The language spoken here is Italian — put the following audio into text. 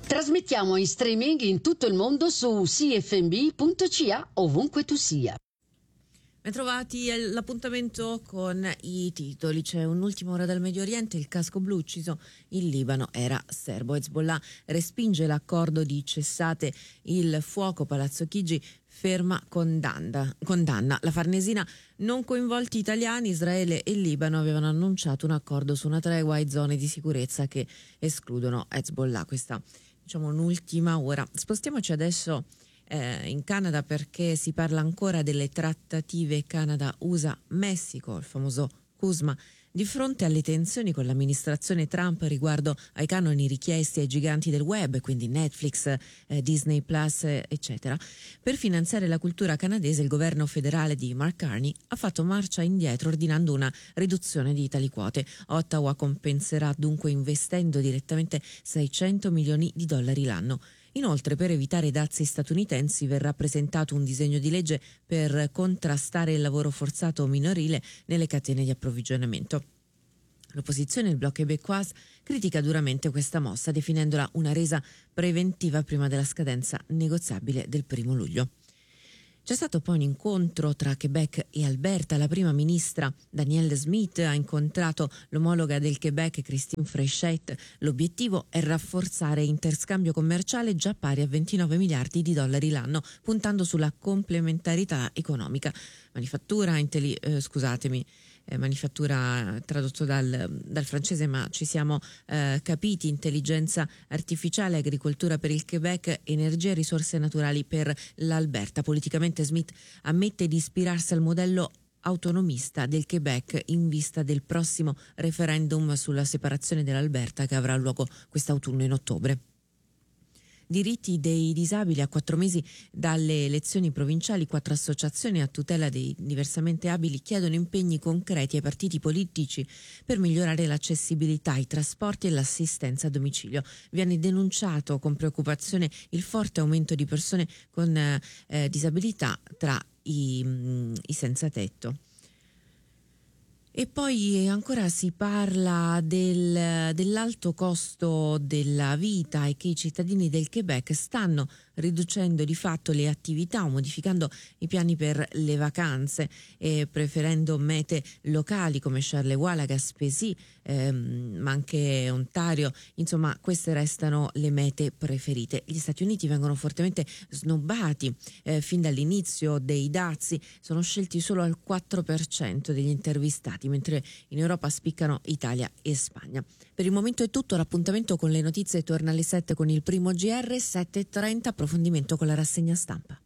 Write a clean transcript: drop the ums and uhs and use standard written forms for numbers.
Trasmettiamo in streaming in tutto il mondo su cfmb.ca ovunque tu sia. Bentrovati all'appuntamento con i titoli. C'è un'ultima ora dal Medio Oriente, il casco blu ucciso in Libano era serbo. Hezbollah respinge l'accordo di cessate il fuoco, Palazzo Chigi ferma condanna. La Farnesina, non coinvolti italiani, Israele e Libano avevano annunciato un accordo su una tregua e zone di sicurezza che escludono Hezbollah. Questa, diciamo, un'ultima ora. Spostiamoci adesso in Canada, perché si parla ancora delle trattative Canada-USA-Messico, il famoso CUSMA, di fronte alle tensioni con l'amministrazione Trump riguardo ai canoni richiesti ai giganti del web, quindi Netflix, Disney Plus, eccetera. Per finanziare la cultura canadese, il governo federale di Mark Carney ha fatto marcia indietro ordinando una riduzione di tali quote. Ottawa compenserà dunque investendo direttamente $600 milioni l'anno. Inoltre, per evitare dazi statunitensi, verrà presentato un disegno di legge per contrastare il lavoro forzato minorile nelle catene di approvvigionamento. L'opposizione, il Bloc québécois, critica duramente questa mossa, definendola una resa preventiva prima della scadenza negoziabile del 1 luglio. C'è stato poi un incontro tra Quebec e Alberta. La prima ministra Danielle Smith ha incontrato l'omologa del Quebec, Christine Fréchette. L'obiettivo è rafforzare intercambio commerciale già pari a $29 miliardi l'anno, puntando sulla complementarità economica. Manifattura tradotto dal francese, ma ci siamo capiti, intelligenza artificiale, agricoltura per il Quebec, energia e risorse naturali per l'Alberta. Politicamente Smith ammette di ispirarsi al modello autonomista del Quebec in vista del prossimo referendum sulla separazione dell'Alberta che avrà luogo quest'autunno in ottobre. Diritti dei disabili. A 4 mesi dalle elezioni provinciali, 4 associazioni a tutela dei diversamente abili chiedono impegni concreti ai partiti politici per migliorare l'accessibilità ai trasporti e l'assistenza a domicilio. Viene denunciato con preoccupazione il forte aumento di persone con disabilità tra i senza tetto. E poi ancora si parla dell'alto costo della vita e che i cittadini del Quebec stanno riducendo di fatto le attività o modificando i piani per le vacanze e preferendo mete locali come Charlevoix, la Gaspésie, ma anche Ontario. Insomma, queste restano le mete preferite. Gli Stati Uniti vengono fortemente snobbati fin dall'inizio dei dazi, sono scelti solo al 4% degli intervistati, mentre in Europa spiccano Italia e Spagna. Per il momento è tutto, l'appuntamento con le notizie torna alle 7 con il primo GR, 7:30, approfondimento con la rassegna stampa.